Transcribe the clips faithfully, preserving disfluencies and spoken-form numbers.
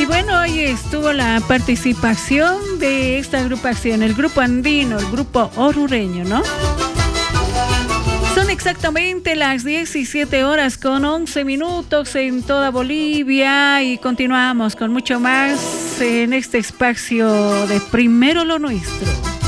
Y bueno, hoy estuvo la participación de esta agrupación, el grupo andino, el grupo orureño, ¿no? Son exactamente las diecisiete horas con once minutos en toda Bolivia y continuamos con mucho más en este espacio de Primero lo Nuestro.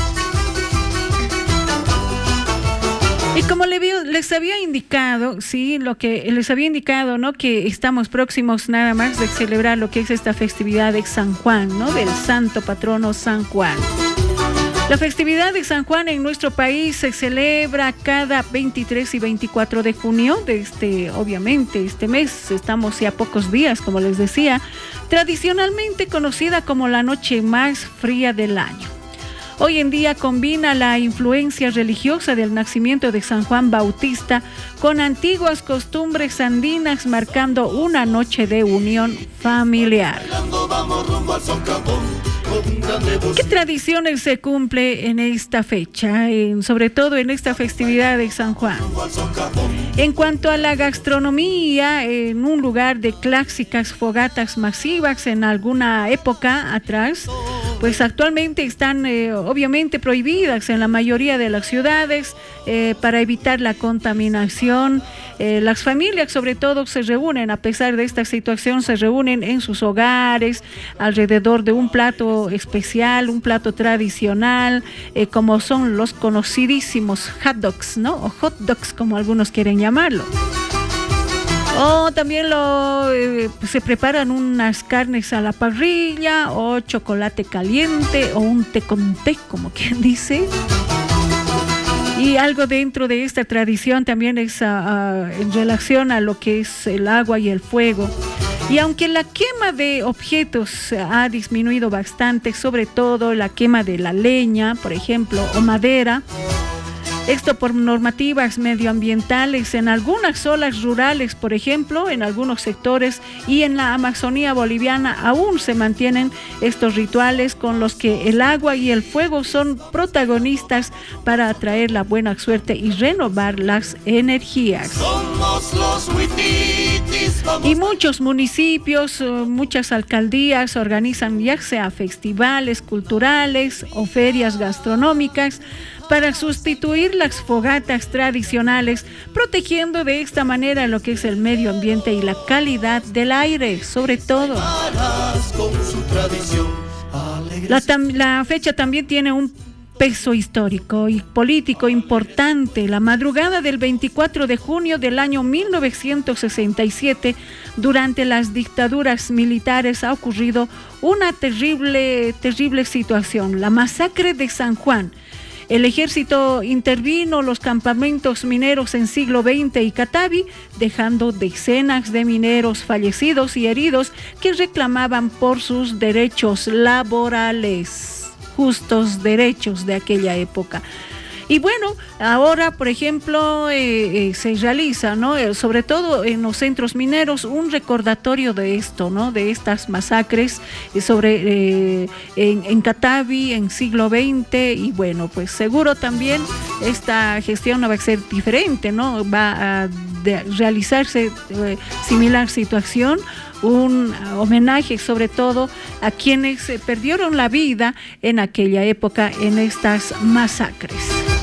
Y como les había indicado, sí, lo que les había indicado, ¿no? Que estamos próximos nada más de celebrar lo que es esta festividad de San Juan, ¿no? Del santo patrono San Juan. La festividad de San Juan en nuestro país se celebra cada veintitrés y veinticuatro de junio de este, obviamente, este mes. Estamos ya a pocos días, como les decía, tradicionalmente conocida como la noche más fría del año. Hoy en día combina la influencia religiosa del nacimiento de San Juan Bautista con antiguas costumbres andinas, marcando una noche de unión familiar. ¿Qué tradiciones se cumple en esta fecha, en, sobre todo en esta festividad de San Juan? En cuanto a la gastronomía, en un lugar de clásicas fogatas masivas en alguna época atrás, pues actualmente están eh, obviamente prohibidas en la mayoría de las ciudades eh, para evitar la contaminación. Eh, las familias sobre todo se reúnen, a pesar de esta situación, se reúnen en sus hogares alrededor de un plato especial, un plato tradicional, eh, como son los conocidísimos hot dogs, ¿no? O hot dogs, como algunos quieren llamarlo. O también lo, eh, se preparan unas carnes a la parrilla, o chocolate caliente, o un té con té, como quien dice. Y algo dentro de esta tradición también es uh, uh, en relación a lo que es el agua y el fuego. Y aunque la quema de objetos ha disminuido bastante, sobre todo la quema de la leña, por ejemplo, o madera, esto por normativas medioambientales, en algunas zonas rurales, por ejemplo, en algunos sectores y en la Amazonía boliviana aún se mantienen estos rituales con los que el agua y el fuego son protagonistas para atraer la buena suerte y renovar las energías. Somos los Huititis, y muchos municipios, muchas alcaldías organizan ya sea festivales culturales o ferias gastronómicas para sustituir las fogatas tradicionales, protegiendo de esta manera lo que es el medio ambiente y la calidad del aire, sobre todo. La, tam- la fecha también tiene un peso histórico y político importante. La madrugada del veinticuatro de junio del año mil novecientos sesenta y siete, durante las dictaduras militares, ha ocurrido una terrible, terrible situación, la masacre de San Juan. El ejército intervino los campamentos mineros en siglo veinte y Catavi, dejando decenas de mineros fallecidos y heridos que reclamaban por sus derechos laborales, justos derechos de aquella época. Y bueno, ahora, por ejemplo, eh, eh, se realiza, ¿no? Eh, sobre todo en los centros mineros, un recordatorio de esto, ¿no? De estas masacres eh, sobre eh, en, en Catavi en siglo veinte. Y bueno, pues seguro también esta gestión no va a ser diferente, ¿no? Va a de, realizarse eh, similar situación. Un homenaje sobre todo a quienes eh, perdieron la vida en aquella época en estas masacres.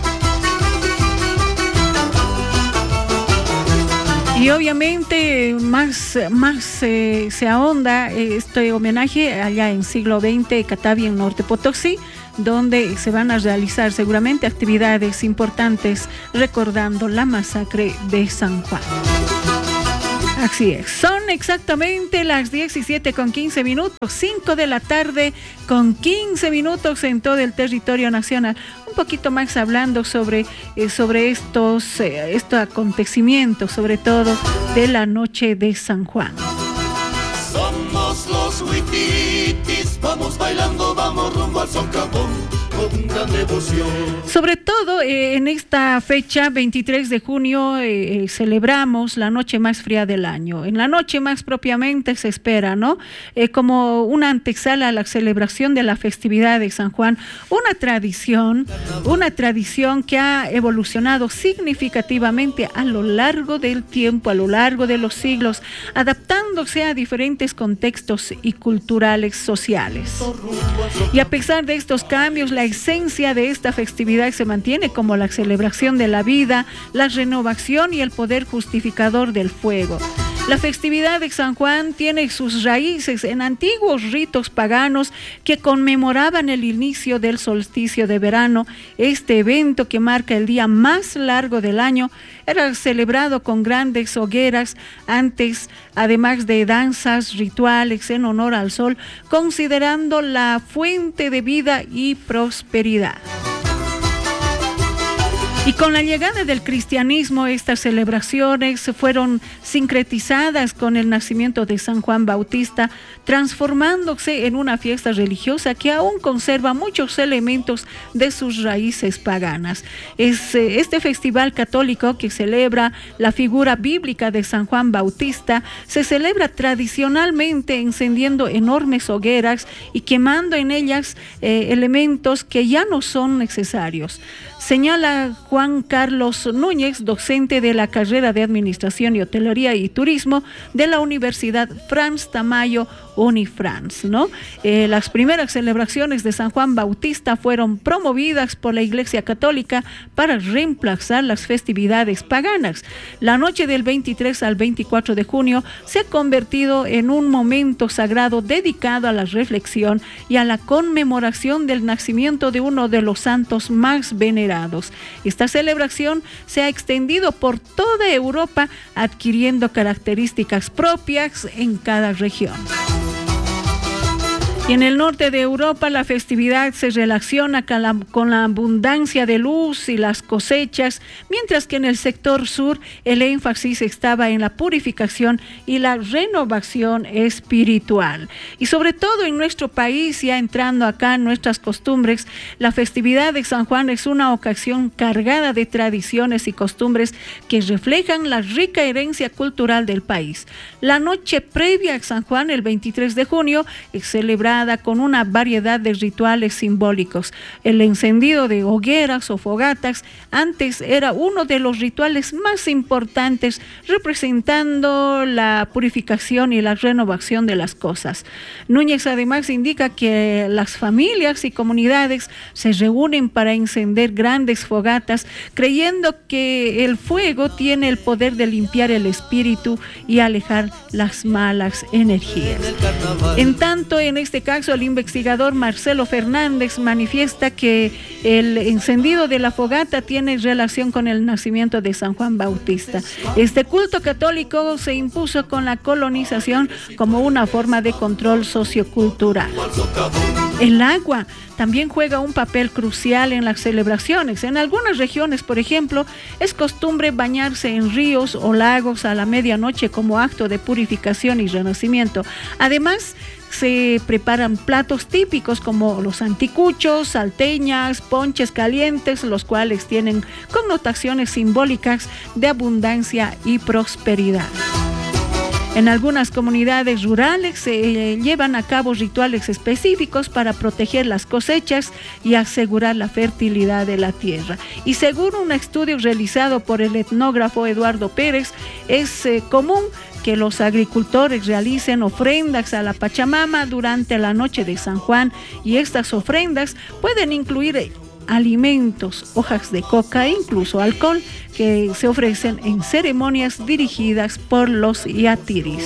Y obviamente más, más eh, se ahonda este homenaje allá en siglo veinte, Catavi, en Norte Potosí, donde se van a realizar seguramente actividades importantes recordando la masacre de San Juan. Así es, son exactamente las diecisiete con quince minutos, cinco de la tarde con quince minutos en todo el territorio nacional. Un poquito más hablando sobre, eh, sobre estos, eh, estos acontecimientos, sobre todo de la noche de San Juan. Somos los Huititis, vamos bailando, vamos rumbo al socavón. Sobre todo eh, en esta fecha, veintitrés de junio, eh, celebramos la noche más fría del año. En la noche más propiamente se espera, ¿no? Eh, como una antesala a la celebración de la festividad de San Juan, una tradición, una tradición que ha evolucionado significativamente a lo largo del tiempo, a lo largo de los siglos, adaptándose a diferentes contextos y culturales sociales. Y a pesar de estos cambios, la esencia de esta festividad se mantiene como la celebración de la vida, la renovación y el poder justificador del fuego. La festividad de San Juan tiene sus raíces en antiguos ritos paganos que conmemoraban el inicio del solsticio de verano. Este evento, que marca el día más largo del año, era celebrado con grandes hogueras antes, además de danzas rituales en honor al sol, considerando la fuente de vida y prosperidad. Y con la llegada del cristianismo, estas celebraciones fueron sincretizadas con el nacimiento de San Juan Bautista, transformándose en una fiesta religiosa que aún conserva muchos elementos de sus raíces paganas. Es eh, este festival católico que celebra la figura bíblica de San Juan Bautista, se celebra tradicionalmente encendiendo enormes hogueras y quemando en ellas eh, elementos que ya no son necesarios. Señala Juan Carlos Núñez, docente de la carrera de Administración y Hotelería y Turismo de la Universidad Franz Tamayo Unifrance, ¿no? Eh, las primeras celebraciones de San Juan Bautista fueron promovidas por la Iglesia Católica para reemplazar las festividades paganas. La noche del veintitrés al veinticuatro de junio se ha convertido en un momento sagrado dedicado a la reflexión y a la conmemoración del nacimiento de uno de los santos más venerados. Esta celebración se ha extendido por toda Europa, adquiriendo características propias en cada región. Y en el norte de Europa la festividad se relaciona con la, con la abundancia de luz y las cosechas, mientras que en el sector sur el énfasis estaba en la purificación y la renovación espiritual. Y sobre todo en nuestro país, ya entrando acá en nuestras costumbres, la festividad de San Juan es una ocasión cargada de tradiciones y costumbres que reflejan la rica herencia cultural del país. La noche previa a San Juan, el veintitrés de junio, es celebrada con una variedad de rituales simbólicos. El encendido de hogueras o fogatas antes era uno de los rituales más importantes, representando la purificación y la renovación de las cosas. Núñez además indica que las familias y comunidades se reúnen para encender grandes fogatas, creyendo que el fuego tiene el poder de limpiar el espíritu y alejar las malas energías. En tanto, en este caso, el investigador Marcelo Fernández manifiesta que el encendido de la fogata tiene relación con el nacimiento de San Juan Bautista. Este culto católico se impuso con la colonización como una forma de control sociocultural. El agua también juega un papel crucial en las celebraciones. En algunas regiones, por ejemplo, es costumbre bañarse en ríos o lagos a la medianoche como acto de purificación y renacimiento. Además, se preparan platos típicos como los anticuchos, salteñas, ponches calientes, los cuales tienen connotaciones simbólicas de abundancia y prosperidad. En algunas comunidades rurales se llevan a cabo rituales específicos para proteger las cosechas y asegurar la fertilidad de la tierra. Y según un estudio realizado por el etnógrafo Eduardo Pérez, es eh, común que los agricultores realicen ofrendas a la Pachamama durante la noche de San Juan, y estas ofrendas pueden incluir alimentos, hojas de coca e incluso alcohol, que se ofrecen en ceremonias dirigidas por los yatiris.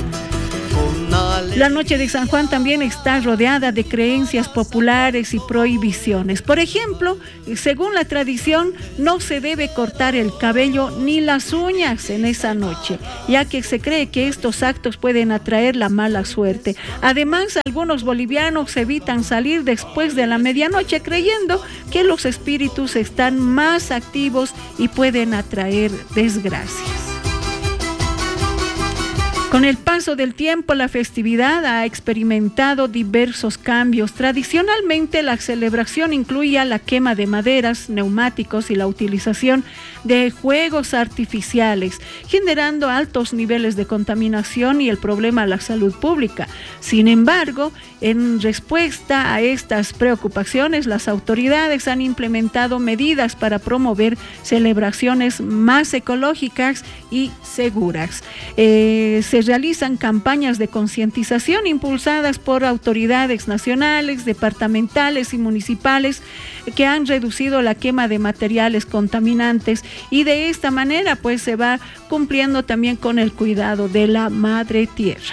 La noche de San Juan también está rodeada de creencias populares y prohibiciones. Por ejemplo, según la tradición, no se debe cortar el cabello ni las uñas en esa noche, ya que se cree que estos actos pueden atraer la mala suerte. Además, algunos bolivianos evitan salir después de la medianoche, creyendo que los espíritus están más activos y pueden atraer desgracias. Con el paso del tiempo, la festividad ha experimentado diversos cambios. Tradicionalmente, la celebración incluía la quema de maderas, neumáticos y la utilización de juegos artificiales, generando altos niveles de contaminación y el problema a la salud pública. Sin embargo, en respuesta a estas preocupaciones, las autoridades han implementado medidas para promover celebraciones más ecológicas y seguras. Eh, se realizan campañas de concientización impulsadas por autoridades nacionales, departamentales y municipales que han reducido la quema de materiales contaminantes, y de esta manera pues se va cumpliendo también con el cuidado de la madre tierra.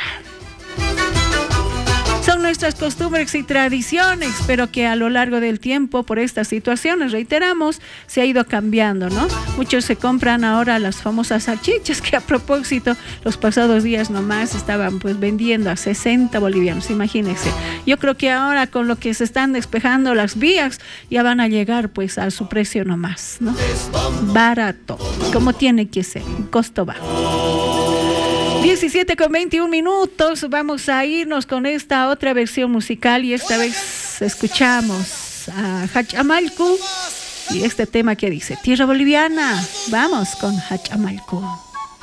Son nuestras costumbres y tradiciones, pero que a lo largo del tiempo, por estas situaciones, reiteramos, se ha ido cambiando, ¿no? Muchos se compran ahora las famosas salchichas que, a propósito, los pasados días nomás estaban pues vendiendo a sesenta bolivianos, imagínense. Yo creo que ahora, con lo que se están despejando las vías, ya van a llegar pues a su precio nomás, ¿no? Barato, como tiene que ser, un costo bajo. diecisiete con veintiún minutos, vamos a irnos con esta otra versión musical y esta vez escuchamos a Hachamalcu y este tema que dice Tierra Boliviana. Vamos con Hachamalcu.